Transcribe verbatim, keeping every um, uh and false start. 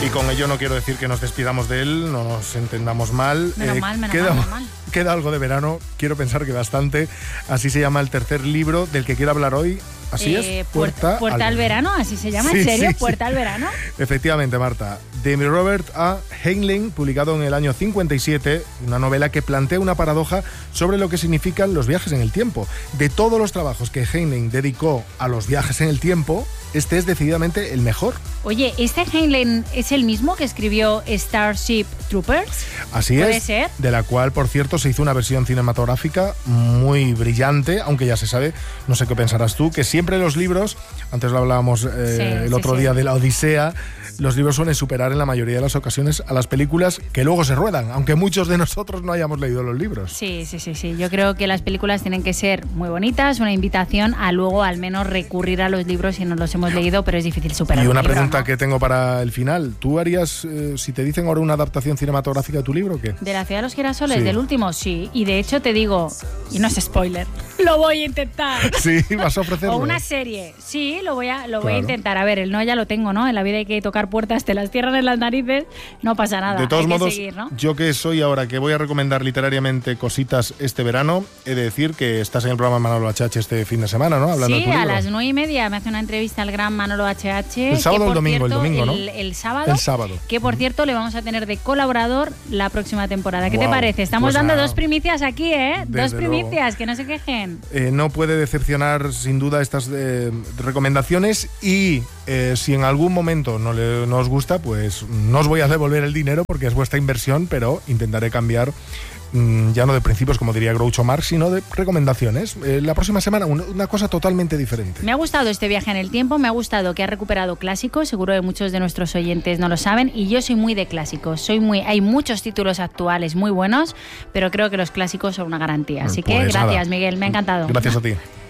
Y con ello no quiero decir que nos despidamos de él, no nos entendamos mal. Menos Eh, mal, menos queda, mal, menos mal. Queda algo de verano, quiero pensar que bastante. Así se llama el tercer libro del que quiero hablar hoy. Así Eh, es, Puerta, Puerta al verano, así se llama, Sí, ¿en serio? sí, ¿Puerta sí. al verano? Efectivamente, Marta. De Robert A. Heinlein, publicado en el año cincuenta y siete, una novela que plantea una paradoja sobre lo que significan los viajes en el tiempo. De todos los trabajos que Heinlein dedicó a los viajes en el tiempo, este es decididamente el mejor. Oye, ¿este Heinlein es el mismo que escribió Starship Troopers? Así ¿Puede es, ser? de la cual, por cierto, se hizo una versión cinematográfica muy brillante, aunque ya se sabe, no sé qué pensarás tú, que siempre los libros, antes lo hablábamos eh, Sí, el sí, otro sí. día de la Odisea, los libros suelen superar en la mayoría de las ocasiones a las películas que luego se ruedan, aunque muchos de nosotros no hayamos leído los libros. Sí, sí, sí, sí. Yo creo que las películas tienen que ser muy bonitas, una invitación a luego al menos recurrir a los libros si no los hemos leído, pero es difícil superar. Y una un libro, pregunta ¿no? que tengo para el final. ¿Tú harías, eh, si te dicen ahora una adaptación cinematográfica de tu libro, qué? ¿De la ciudad de los girasoles? Sí. ¿Del último? Sí. Y de hecho te digo, y no es spoiler, lo voy a intentar. Sí, vas a ofrecerlo. O una serie. Sí, lo voy a, lo voy a Claro. intentar. A ver, el no ya lo tengo, ¿no? En la vida hay que tocar puertas, te las cierran en las narices, no pasa nada. De todos hay que modos, seguir, ¿no? yo que soy ahora que voy a recomendar literariamente cositas este verano, he de decir que estás en el programa Manolo H H este fin de semana, ¿no? Hablando de Sí, tu a libro. las nueve y media me hace una entrevista el gran Manolo H H. El sábado que, o el por domingo, el cierto, domingo, ¿no? El, el sábado. El sábado. Que por cierto le vamos a tener de colaborador la próxima temporada. ¿Qué te Guau, parece? Estamos pues dando nada. dos primicias aquí, ¿eh? Desde dos luego. primicias, que no se quejen. Eh, no puede decepcionar sin duda estas eh, recomendaciones y eh, si en algún momento no, le, no os gusta, pues no os voy a devolver el dinero porque es vuestra inversión, pero intentaré cambiar mm, ya no de principios, como diría Groucho Marx, sino de recomendaciones. Eh, la próxima semana una, una cosa totalmente diferente. Me ha gustado este viaje en el tiempo, me ha gustado que ha recuperado clásicos, seguro que muchos de nuestros oyentes no lo saben, y yo soy muy de clásicos, soy muy, hay muchos títulos actuales muy buenos, pero creo que los clásicos son una garantía. Así que Pues gracias, nada. Miguel, me ha encantado. Gracias a ti.